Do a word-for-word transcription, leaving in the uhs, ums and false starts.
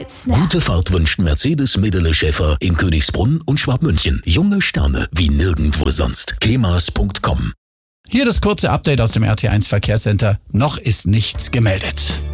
Gute Fahrt wünscht Mercedes Medele Schäfer in Königsbrunn und Schwabmünchen. Junge Sterne wie nirgendwo sonst. kemas punkt com. Hier das kurze Update aus dem R T eins Verkehrscenter. Noch ist nichts gemeldet.